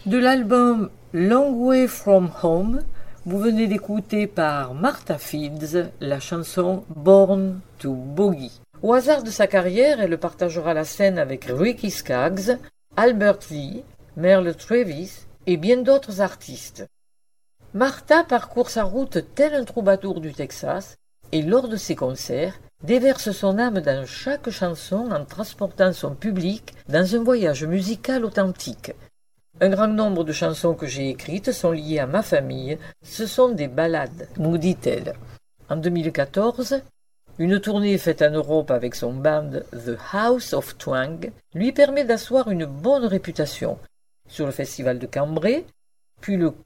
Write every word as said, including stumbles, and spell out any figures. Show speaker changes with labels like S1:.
S1: De l'album Long Way From Home, vous venez d'écouter par Martha Fields la chanson Born to Boogie. Au hasard de sa carrière, elle partagera la scène avec Ricky Skaggs, Albert Lee, Merle Travis et bien d'autres artistes. Martha parcourt sa route tel un troubadour du Texas et lors de ses concerts, déverse son âme dans chaque chanson en transportant son public dans un voyage musical authentique. Un grand nombre de chansons que j'ai écrites sont liées à ma famille, ce sont des ballades, nous dit-elle. En deux mille quatorze, une tournée faite en Europe avec son band The House of Twang lui permet d'asseoir une bonne réputation sur le festival de Cambrai, puis le